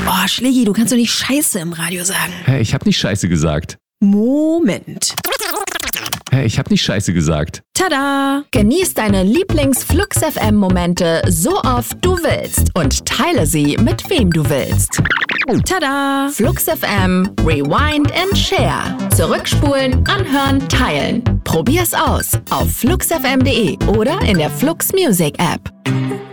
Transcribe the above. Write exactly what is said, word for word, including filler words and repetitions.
Oh, Schlägi, du kannst doch nicht Scheiße im Radio sagen. Hä, ich hab nicht Scheiße gesagt. Moment. Hä, ich hab nicht Scheiße gesagt. Tada! Genieß deine Lieblings-Flux-F M-Momente so oft du willst und teile sie mit wem du willst. Tada! Flux-F M, Rewind and Share. Zurückspulen, anhören, teilen. Probier's aus auf flux f m punkt de oder in der Flux Music App.